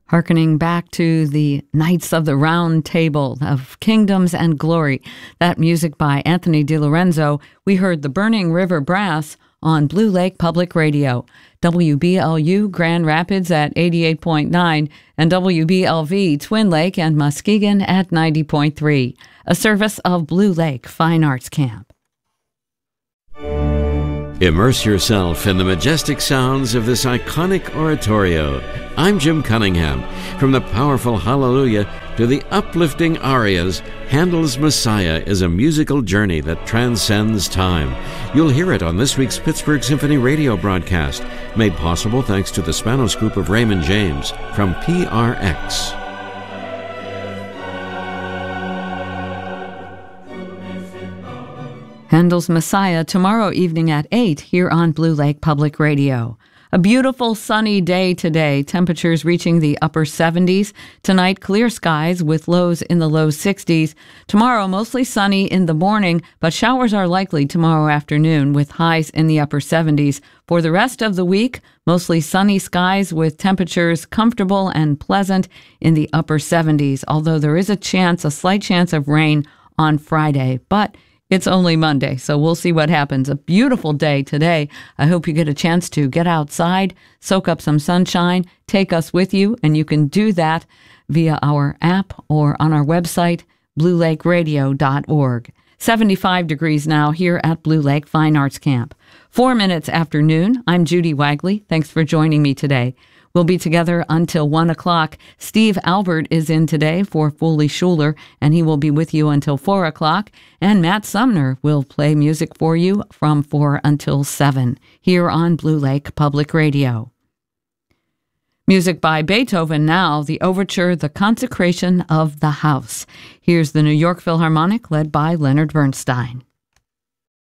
Hearkening back to the Knights of the Round Table of Kingdoms and Glory, that music by Anthony DiLorenzo, we heard the Burning River Brass on Blue Lake Public Radio, WBLU Grand Rapids at 88.9, and WBLV Twin Lake and Muskegon at 90.3, a service of Blue Lake Fine Arts Camp. Immerse yourself in the majestic sounds of this iconic oratorio. I'm Jim Cunningham. From the powerful Hallelujah to the uplifting arias, Handel's Messiah is a musical journey that transcends time. You'll hear it on this week's Pittsburgh Symphony radio broadcast, made possible thanks to the Spanos Group of Raymond James from PRX. Handel's Messiah tomorrow evening at 8 here on Blue Lake Public Radio. A beautiful sunny day today, temperatures reaching the upper 70s. Tonight, clear skies with lows in the low 60s. Tomorrow, mostly sunny in the morning, but showers are likely tomorrow afternoon with highs in the upper 70s. For the rest of the week, mostly sunny skies with temperatures comfortable and pleasant in the upper 70s, although there is a slight chance of rain on Friday, but it's only Monday, so we'll see what happens. A beautiful day today. I hope you get a chance to get outside, soak up some sunshine, take us with you, and you can do that via our app or on our website, bluelakeradio.org. 75 degrees now here at Blue Lake Fine Arts Camp. 4 minutes after noon, I'm Judy Wagley. Thanks for joining me today. We'll be together until 1 o'clock. Steve Albert is in today for Foley Schuler, and he will be with you until 4 o'clock. And Matt Sumner will play music for you from 4 until 7 here on Blue Lake Public Radio. Music by Beethoven now, the overture, The Consecration of the House. Here's the New York Philharmonic led by Leonard Bernstein.